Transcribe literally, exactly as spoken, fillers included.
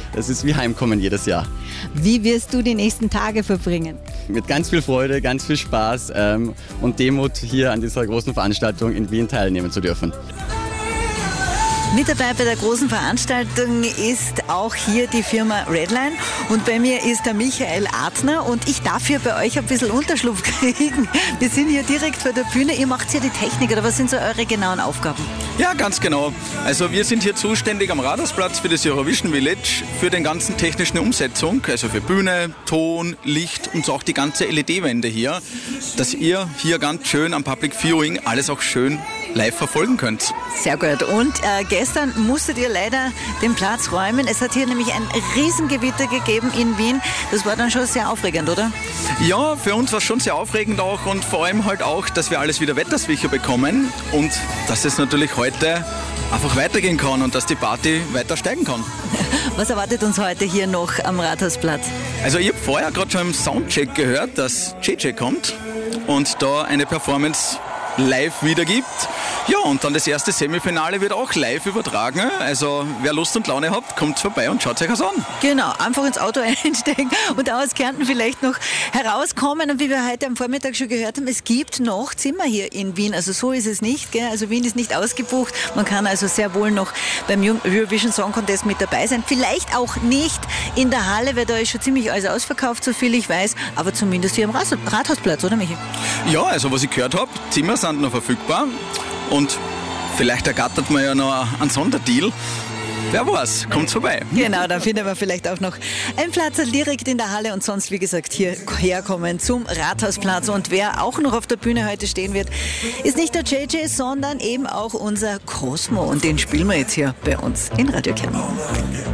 das ist wie Heimkommen jedes Jahr. Wie wirst du die nächsten Tage verbringen? Mit ganz viel Freude, ganz viel Spaß ähm, und Demut hier an dieser großen Veranstaltung in Wien teilnehmen zu dürfen. Mit dabei bei der großen Veranstaltung ist auch hier die Firma Redline und bei mir ist der Michael Adner und ich darf hier bei euch ein bisschen Unterschlupf kriegen. Wir sind hier direkt vor der Bühne, ihr macht hier die Technik oder was sind so eure genauen Aufgaben? Ja, ganz genau. Also wir sind hier zuständig am Rathausplatz für das Eurovision Village für den ganzen technischen Umsetzung, also für Bühne, Ton, Licht und auch die ganze L E D-Wände hier, dass ihr hier ganz schön am Public Viewing alles auch schön live verfolgen könnt. Sehr gut. Und äh, gestern musstet ihr leider den Platz räumen. Es hat hier nämlich ein Riesengewitter gegeben in Wien. Das war dann schon sehr aufregend, oder? Ja, für uns war es schon sehr aufregend auch und vor allem halt auch, dass wir alles wieder wettersicher bekommen und dass es natürlich heute einfach weitergehen kann und dass die Party weiter steigen kann. Was erwartet uns heute hier noch am Rathausplatz? Also ich habe vorher gerade schon im Soundcheck gehört, dass J J kommt und da eine Performance live wiedergibt. Ja, und dann das erste Semifinale wird auch live übertragen. Also wer Lust und Laune habt, kommt vorbei und schaut euch das an. Genau, einfach ins Auto einsteigen und aus Kärnten vielleicht noch herauskommen. Und wie wir heute am Vormittag schon gehört haben, es gibt noch Zimmer hier in Wien. Also so ist es nicht, gell? Also Wien ist nicht ausgebucht. Man kann also sehr wohl noch beim Eurovision Song Contest mit dabei sein. Vielleicht auch nicht in der Halle, weil da ist schon ziemlich alles ausverkauft, so viel ich weiß. Aber zumindest hier am Rathausplatz, oder Michi? Ja, also was ich gehört habe, Zimmer sind noch verfügbar. Und vielleicht ergattert man ja noch einen Sonderdeal. Wer weiß, kommt vorbei. Genau, da finden wir vielleicht auch noch einen Platz direkt in der Halle und sonst, wie gesagt, hierher kommen zum Rathausplatz. Und wer auch noch auf der Bühne heute stehen wird, ist nicht der J J, sondern eben auch unser Cosmo. Und den spielen wir jetzt hier bei uns in Radio Kärnten.